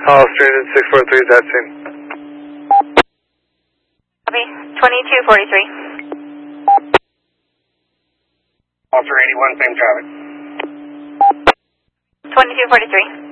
Hollister 643, that's in. Copy. 2243. Officer 81, same traffic. 2243.